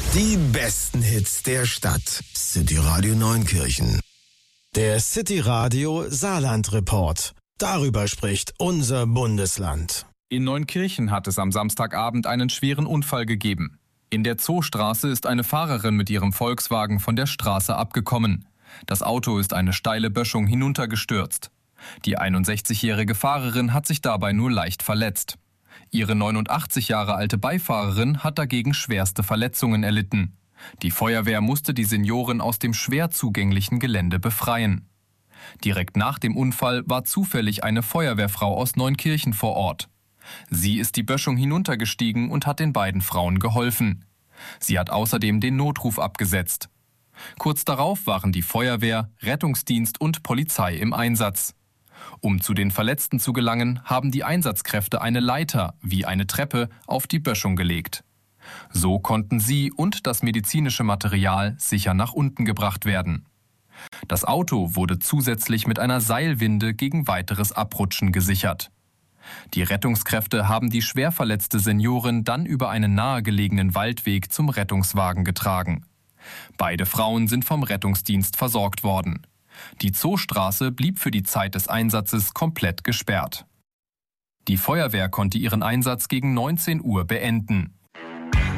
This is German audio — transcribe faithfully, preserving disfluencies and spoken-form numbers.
Die besten Hits der Stadt. City Radio Neunkirchen. Der City Radio Saarland Report. Darüber spricht unser Bundesland. In Neunkirchen hat es am Samstagabend einen schweren Unfall gegeben. In der Zoostraße ist eine Fahrerin mit ihrem Volkswagen von der Straße abgekommen. Das Auto ist eine steile Böschung hinuntergestürzt. Die einundsechzigjährige Fahrerin hat sich dabei nur leicht verletzt. Ihre neunundachtzig Jahre alte Beifahrerin hat dagegen schwerste Verletzungen erlitten. Die Feuerwehr musste die Seniorin aus dem schwer zugänglichen Gelände befreien. Direkt nach dem Unfall war zufällig eine Feuerwehrfrau aus Neunkirchen vor Ort. Sie ist die Böschung hinuntergestiegen und hat den beiden Frauen geholfen. Sie hat außerdem den Notruf abgesetzt. Kurz darauf waren die Feuerwehr, Rettungsdienst und Polizei im Einsatz. Um zu den Verletzten zu gelangen, haben die Einsatzkräfte eine Leiter, wie eine Treppe, auf die Böschung gelegt. So konnten sie und das medizinische Material sicher nach unten gebracht werden. Das Auto wurde zusätzlich mit einer Seilwinde gegen weiteres Abrutschen gesichert. Die Rettungskräfte haben die schwer verletzte Seniorin dann über einen nahegelegenen Waldweg zum Rettungswagen getragen. Beide Frauen sind vom Rettungsdienst versorgt worden. Die Zoostraße blieb für die Zeit des Einsatzes komplett gesperrt. Die Feuerwehr konnte ihren Einsatz gegen neunzehn Uhr beenden.